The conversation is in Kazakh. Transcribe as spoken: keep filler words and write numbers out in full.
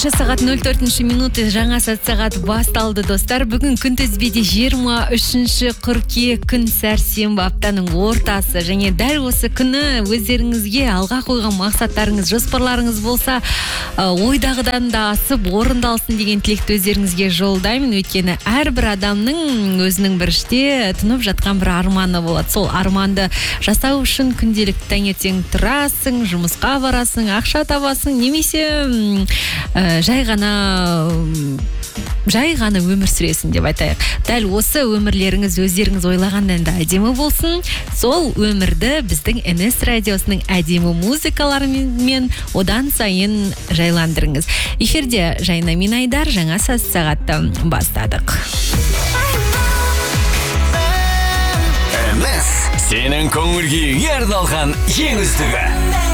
Кече сағат нөл төртінші минуты жаңа сағат басталды достар. Бүгін күнтізбеде жиырма үшінші қыркүйек күн сәрсенбі, аптаның ортасы. Және дәл осы күні өздеріңізге алға қойған мақсаттарыңыз, жоспарларыңыз болса, ойдағыдан да асып орындалсын деген тілекті өздеріңізге жолдаймын. Өйткені әрбір адамның өзінің бір іште тұнып жатқан бір арманы болады. Сол арманды жасау үшін күнделікті таңертең тұрасың, жұмысқа барасың, ақша табасың, немесе ә, жай ғана жай ғана өмір сүресің деп айтайық. Дәл осы өмірлеріңіз өздеріңіз ойлағандан да әдемі болсын. Сол өмірді біздің эн эс радиосының әдемі музыкаларымен одан сайын жайландырыңыз. Эфирде Жайна мен Айдар жаңа сағатты бастадық. эн эс сенің көңіл күйіңе арналған ең үздігі.